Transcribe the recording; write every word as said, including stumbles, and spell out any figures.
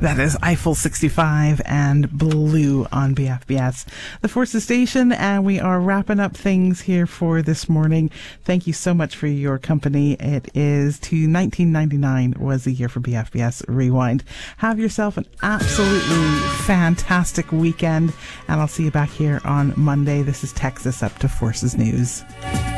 That is Eiffel sixty-five and Blue on B F B S, the Forces Station, and we are wrapping up things here for this morning. Thank you so much for your company. It is to nineteen ninety-nine was the year for B F B S Rewind. Have yourself an absolutely fantastic weekend, and I'll see you back here on Monday. This is Texas Up to Forces News.